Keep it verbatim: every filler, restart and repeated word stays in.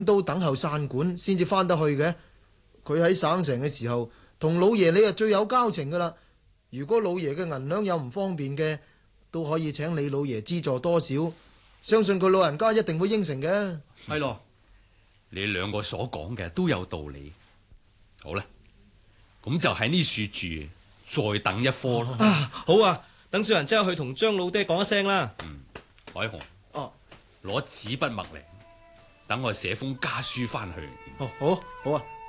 都等候散館先至翻得去嘅。佢喺省城嘅時候，同老爺你啊最有交情噶啦。如果老爺嘅銀兩有唔方便嘅，都可以請李老爺資助多少，相信佢老人家一定會應承嘅。 係咯，你兩個所講嘅都有道理。好啦，咁就喺呢處住，再等一科咯。 啊，好啊，等小人即刻去同張老爹講一聲啦。 嗯，海雄， 哦， 攞紙筆墨嚟，等我寫封家書翻去。 哦，好，好啊。